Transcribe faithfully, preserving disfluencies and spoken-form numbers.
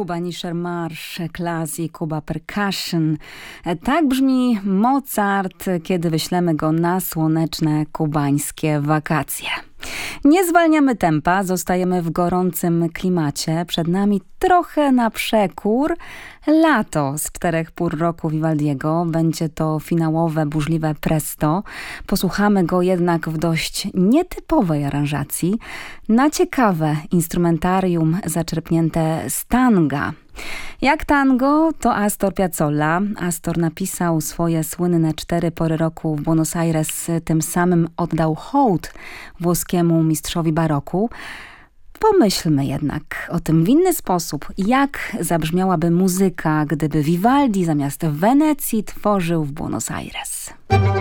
Kubanischer Marsz, Classic, Kuba Percussion. Tak brzmi Mozart, kiedy wyślemy go na słoneczne kubańskie wakacje. Nie zwalniamy tempa, zostajemy w gorącym klimacie. Przed nami trochę na przekór lato z czterech pór roku Vivaldiego. Będzie to finałowe, burzliwe presto. Posłuchamy go jednak w dość nietypowej aranżacji. Na ciekawe instrumentarium zaczerpnięte z tanga. Jak tango, to Astor Piazzolla. Astor napisał swoje słynne cztery pory roku w Buenos Aires, tym samym oddał hołd włoskiemu mistrzowi baroku. Pomyślmy jednak o tym w inny sposób. Jak zabrzmiałaby muzyka, gdyby Vivaldi zamiast w Wenecji tworzył w Buenos Aires?